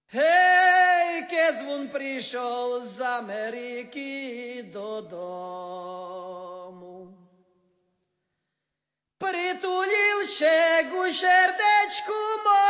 Гей, Кецвун прийшов з Америки додому. Притулив ще сердечку